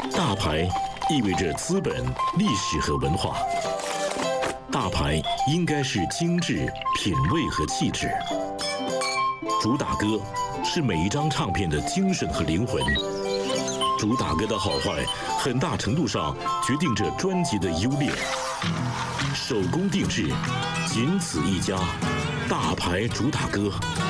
大牌意味着资本、历史和文化。大牌应该是精致、品味和气质。主打歌是每一张唱片的精神和灵魂。主打歌的好坏，很大程度上决定着专辑的优劣。手工定制，仅此一家，大牌主打歌。